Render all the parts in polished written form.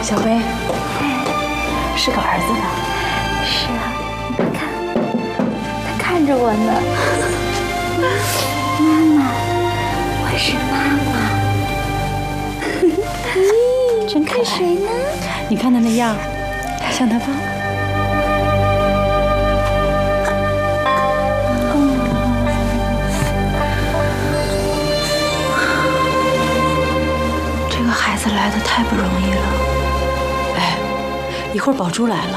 小薇，是个儿子呢。 是啊，你看，他看着我呢。妈妈，我是妈妈。 真可爱。 看谁呢？ 你看他那样，像他爸。这个孩子来的太不容易了。哎，一会儿宝珠来了，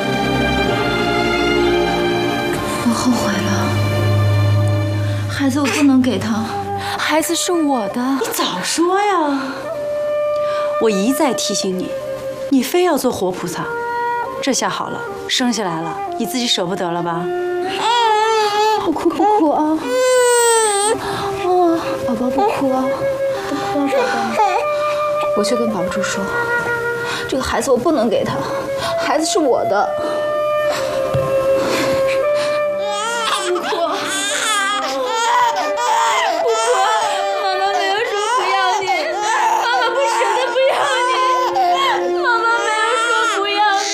我后悔了。孩子我不能给他，孩子是我的。 你早说呀！我一再提醒你，你非要做活菩萨。这下好了，生下来了，你自己舍不得了吧？ 不哭不哭啊！宝宝不哭啊！不哭啊，宝宝。 我去跟宝珠说，这个孩子我不能给他，孩子是我的。不哭，妈妈没有说不要你，妈妈不舍得不要你，妈妈没有说不要你，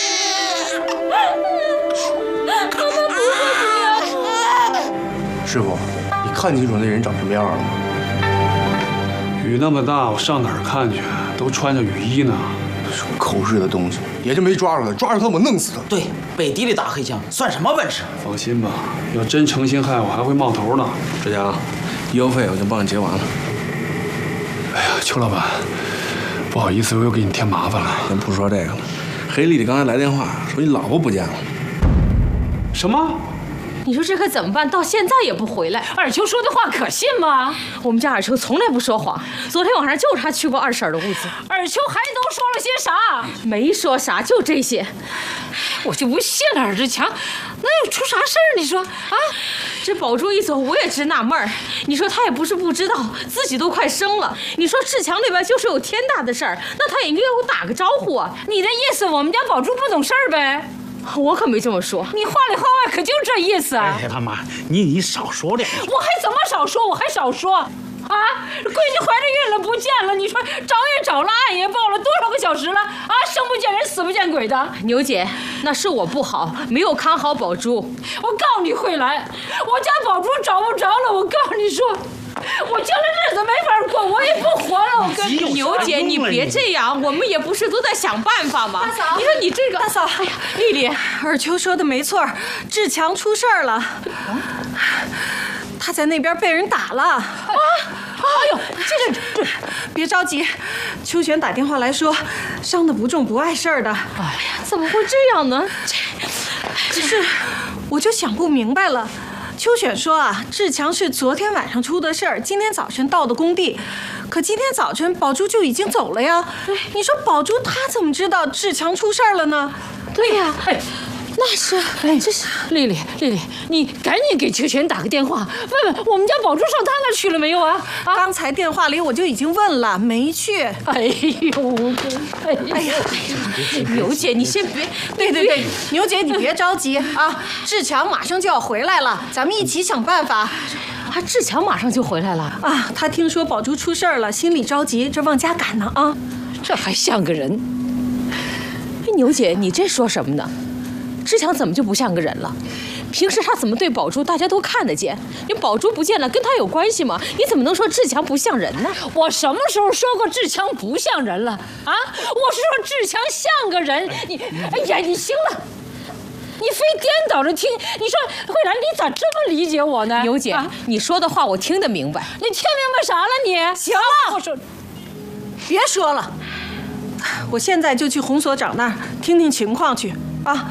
妈妈不会不要你。 师傅，你看清楚那人长什么样了吗？ 雨那么大，我上哪儿看去？都穿着雨衣呢。 什么口水的东西，也就没抓住他，抓住他我弄死他。 对，背地里打黑枪，算什么本事？ 放心吧，要真诚心害我，还会冒头呢。 志强，医药费我就帮你结完了。 哎呀，邱老板，不好意思，我又给你添麻烦了。 先不说这个了，黑丽丽刚才来电话说你老婆不见了。 什么？ 你说这可怎么办？到现在也不回来。二秋说的话可信吗？我们家二秋从来不说谎。昨天晚上就是他去过二婶的屋子。二秋还都说了些啥？没说啥，就这些。我就不信了，尔志强，那又出啥事儿？你说啊？这宝珠一走，我也直纳闷儿。你说他也不是不知道，自己都快生了。你说志强那边就是有天大的事儿，那他也应该给我打个招呼啊。你的意思，我们家宝珠不懂事儿呗？我可没这么说，你话里话外可就这意思啊！ 哎，他妈，你少说点。 我还怎么少说？我还少说啊！闺女怀着孕了不见了，你说找也找了，案也报了，多少个小时了啊？生不见人，死不见鬼的。牛姐，那是我不好，没有看好宝珠。我告你会来，我家宝珠找不着了。我告诉你说。我将来日子没法过，我也不活了。我跟你牛姐，你别这样，我们也不是都在想办法吗？大嫂，你说你这个大嫂， 哎呀，丽丽， 二秋说的没错，志强出事儿了，他在那边被人打了。 哎呦，这别着急，秋璇打电话来说，伤得不重，不碍事儿的。 哎呀，怎么会这样呢？ 可是，我就想不明白了。秋璇说啊，志强是昨天晚上出的事儿，今天早晨到的工地，可今天早晨宝珠就已经走了呀。你说宝珠她怎么知道志强出事儿了呢？ 对呀，哎，那是，哎，这是丽丽，你赶紧给秋璇打个电话，问问我们家宝珠上他那去了没有啊？ 刚才电话里我就已经问了，没去。 哎呦，哎呀，牛姐，你先别， 对，牛姐你别着急啊，志强马上就要回来了，咱们一起想办法。 志强马上就回来了啊！他听说宝珠出事儿了，心里着急，这往家赶呢啊！ 这还像个人？哎，牛姐，你这说什么呢？志强怎么就不像个人了？平时他怎么对宝珠，大家都看得见。你宝珠不见了，跟他有关系吗？你怎么能说志强不像人呢？我什么时候说过志强不像人了？啊，我是说志强像个人。你，哎呀，你行了。你非颠倒着听，你说慧兰，你咋这么理解我呢？牛姐，你说的话我听得明白，你听明白啥了你？ 行了，我说，别说了，我现在就去洪所长那儿听听情况去啊。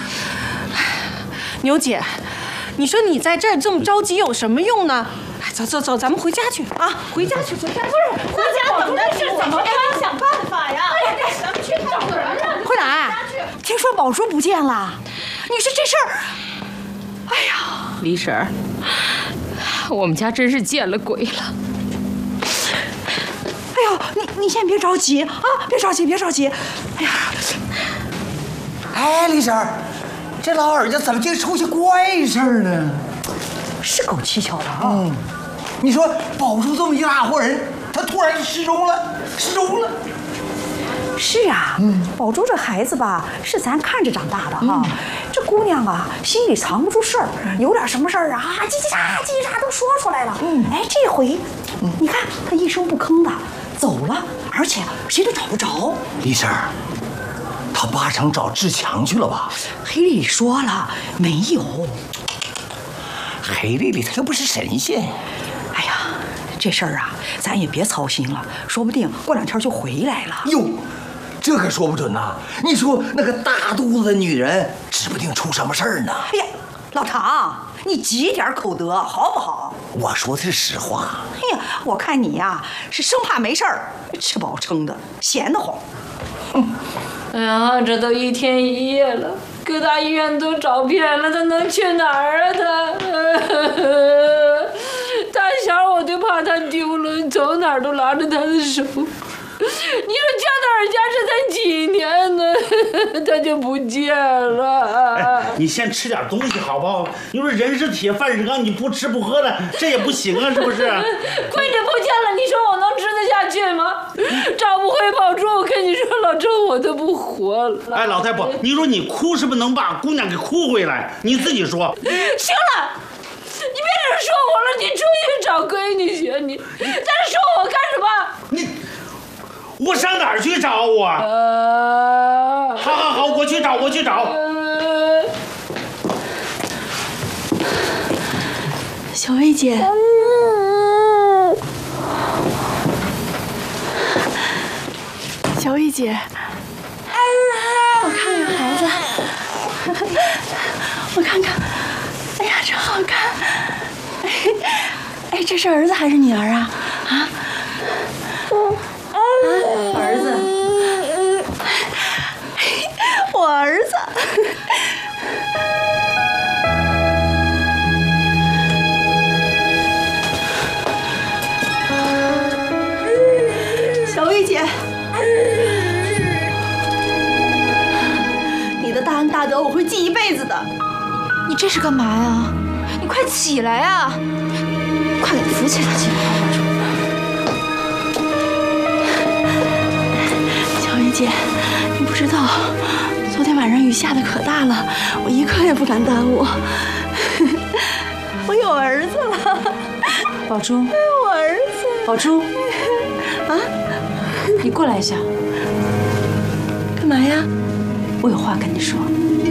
牛姐，你说你在这儿这么着急有什么用呢？走，咱们回家去啊！回家去。不是，回家等着是怎么办？想办法呀！哎呀，咱们去找人啊！ 慧兰，听说宝珠不见了，你说这事儿，哎呀， 李婶儿，我们家真是见了鬼了。 哎呦，你先别着急啊，别着急。哎呀， 哎，李婶儿，这老二家怎么竟出些怪事儿呢？ 是够蹊跷的啊！ 你说宝珠这么一大活人，他突然失踪了。 是啊， 宝珠这孩子吧，是咱看着长大的哈。这姑娘啊，心里藏不住事儿，有点什么事儿啊，叽叽喳叽喳都说出来了。哎，这回，你看她一声不吭的走了，而且谁都找不着。 李婶儿，他八成找志强去了吧？ 黑丽丽说了没有？ 黑丽丽她又不是神仙。 哎呀，这事儿啊，咱也别操心了，说不定过2天就回来了。 哟，这可说不准呐！你说那个大肚子的女人，指不定出什么事儿呢。 哎呀，老唐，你积点口德好不好？ 我说的是实话。 哎呀，我看你呀，是生怕没事儿，吃饱撑的，闲得慌。 哎呀，这都1天1夜了，各大医院都找遍了，他能去哪儿啊？大小我就怕他丢了，走哪儿都拉着他的手。你说加到尔家这才几年呢，他就不见了。 哎，你先吃点东西好不好？你说人是铁，饭是钢，你不吃不喝的，这也不行啊，是不是？ 闺女不见了，你说我能吃得下去吗？找不回宝珠，我跟你说，老周我都不活了。 哎，老太婆，你说你哭是不是能把姑娘给哭回来？你自己说。 行了。你别再说我了，你出去找闺女去，你再说我干什么？ 我上哪儿去找我？好，我去找。 小薇姐，小薇姐，我看看孩子，我看看，哎呀，真好看！哎，这是儿子还是女儿啊？啊？儿子，我儿子。小薇姐，你的大恩大德我会记一辈子的。 你这是干嘛呀？你快起来啊！快给扶起来，起来！ 小薇姐，你不知道，昨天晚上雨下的可大了，我一刻也不敢耽误。我有儿子了， 宝珠， 我儿子。 宝珠， 啊， 你过来一下， 干嘛呀？ 我有话跟你说。